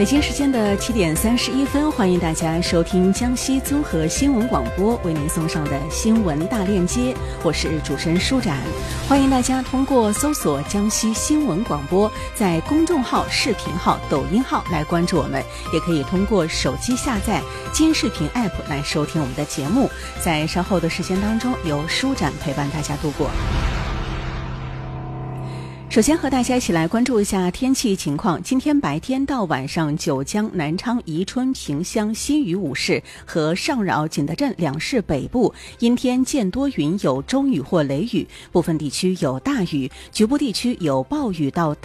北京时间的7点31分，欢迎大家收听江西综合新闻广播为您送上的新闻大链接，我是主持人舒展。欢迎大家通过搜索江西新闻广播，在公众号、视频号、抖音号来关注我们，也可以通过手机下载金视频 App 来收听我们的节目。在稍后的时间当中，由舒展陪伴大家度过。首先和大家一起来关注一下天气情况。今天白天到晚上，九江、南昌、宜春、萍乡、新余5市和上饶、景德镇2市北部阴天见多云，有中雨或雷雨，部分地区有大雨，局部地区有暴雨到